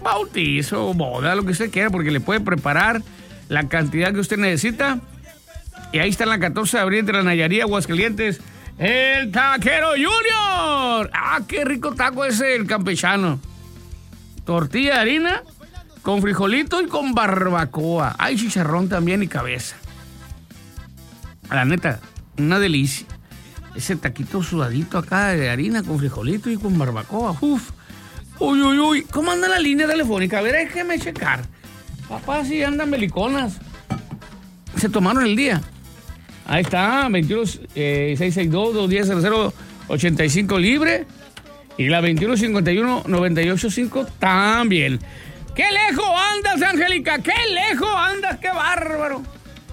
bautizo, boda, lo que usted quiera, porque le puede preparar la cantidad que usted necesita. Y ahí está en la 14 de abril entre la Nayarit, Aguascalientes, el Taquero Junior. ¡Ah, qué rico taco ese, el campechano! Tortilla de harina con frijolito y con barbacoa. Hay chicharrón también y cabeza. La neta, una delicia. Ese taquito sudadito acá de harina con frijolito y con barbacoa. Uf. Uy, uy, uy. ¿Cómo anda la línea telefónica? A ver, déjeme checar. Papá, sí andan beliconas. Se tomaron el día. Ahí está, 21-662-210-0085 libre. Y la 21-51-98-5 también. ¡Qué lejos andas, Angélica! ¡Qué lejos andas! ¡Qué bárbaro!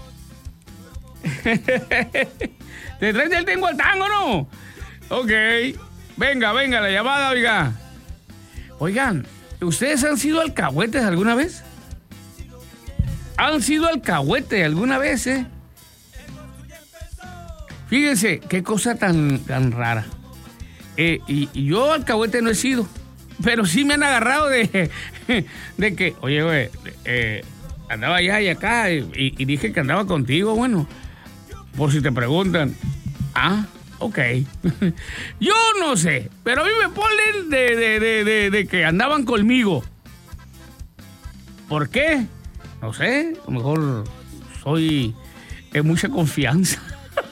¿Te traes del tengo al tango, no? Ok. Venga, la llamada, oiga. Oigan, ¿ustedes han sido alcahuetes alguna vez? ¿Han sido alcahuete alguna vez, Fíjense, qué cosa tan rara. Y yo alcahuete no he sido, pero sí me han agarrado de que, oye, güey, andaba allá y acá y dije que andaba contigo, bueno, por si te preguntan. Ah, ok. Yo no sé, pero a mí me ponen de que andaban conmigo. ¿Por qué? No sé, a lo mejor soy de mucha confianza.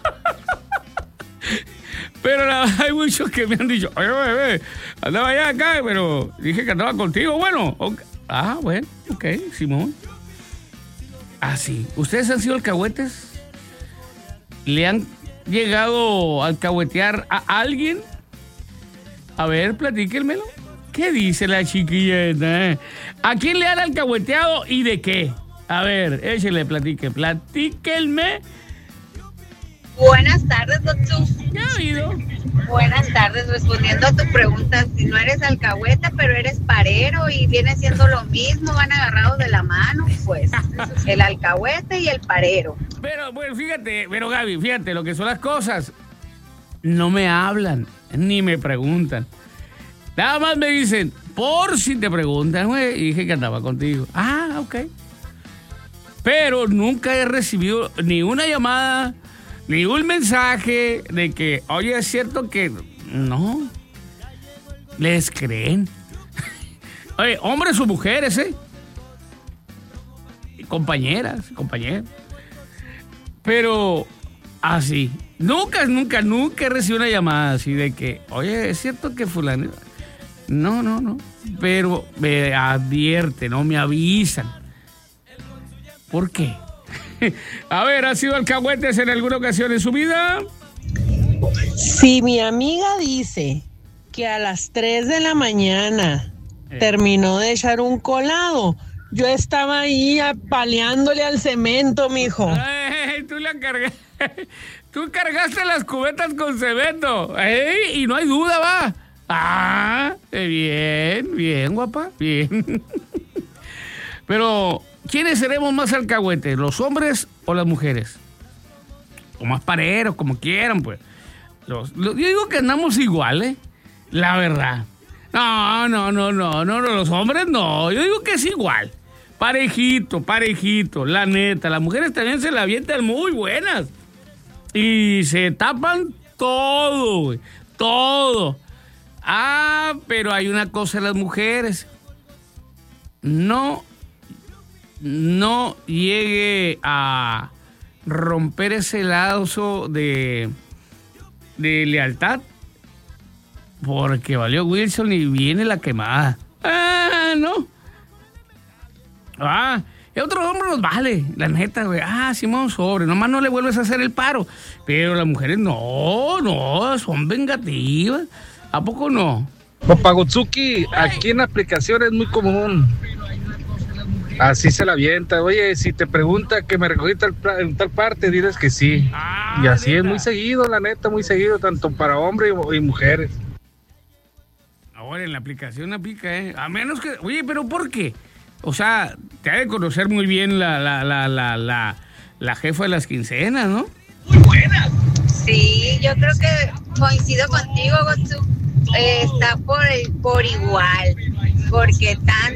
Pero hay muchos que me han dicho, oye, bebé, andaba allá acá, pero dije que andaba contigo. Bueno, okay. Bueno, ok, Simón. Así. ¿Ustedes han sido alcahuetes? ¿Le han llegado a alcahuetear a alguien? A ver, platíquenmelo. ¿Qué dice la chiquilleta? ¿A quién le han alcahueteado y de qué? A ver, échale, platíquenme. Buenas tardes, doctor. ¿Qué ha habido? Buenas tardes, respondiendo a tu pregunta, si no eres alcahueta, pero eres parero y viene siendo lo mismo, van agarrados de la mano, pues, el alcahuete y el parero. Pero, bueno, fíjate, Gaby, fíjate lo que son las cosas. No me hablan, ni me preguntan. Nada más me dicen, por si te preguntan, güey, y dije que andaba contigo. Ah, ok. Pero nunca he recibido ni una llamada, ni un mensaje de que, oye, es cierto que no. Les creen. Oye, hombres o mujeres, compañeras. Pero así. Nunca he recibido una llamada así de que, oye, es cierto que fulano. No. Pero me advierten, no me avisan. ¿Por qué? A ver, ¿ha sido alcahuetes en alguna ocasión en su vida? Si mi amiga dice que a las 3 de la mañana terminó de echar un colado, yo estaba ahí apaleándole al cemento, mijo. Tú cargaste las cubetas con cemento. Y no hay duda, va. Bien, guapa, bien. Pero ¿quiénes seremos más alcahuetes, los hombres o las mujeres? O más pareros, como quieran, pues. Yo digo que andamos igual, la verdad. No, los hombres no. Yo digo que es igual. Parejito, la neta. Las mujeres también se la avientan muy buenas. Y se tapan todo, güey. Todo. Pero hay una cosa en las mujeres. No llegue a romper ese lazo de lealtad, porque valió Wilson y viene la quemada. No. El otro hombre nos vale, la neta, güey. Simón, sobre, nomás no le vuelves a hacer el paro. Pero las mujeres no, son vengativas. ¿A poco no? Papagotsuki, aquí en la aplicación es muy común. Así se la avienta. Oye, si te pregunta que me recogí en tal parte, diles que sí. Y así neta. Es muy seguido, la neta, muy seguido, tanto para hombres y mujeres. Ahora en la aplicación aplica, a menos que... Oye, ¿pero por qué? O sea, te ha de conocer muy bien la jefa de las quincenas, ¿no? Muy buena. Sí, yo creo que coincido contigo, Gotsu. Está por igual, porque